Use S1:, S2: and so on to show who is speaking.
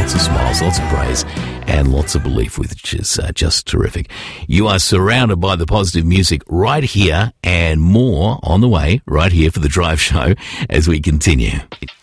S1: lots of smiles, lots of praise, and lots of belief, which is just terrific. You are surrounded by the positive music right here, and more on the way right here for The Drive Show as we continue.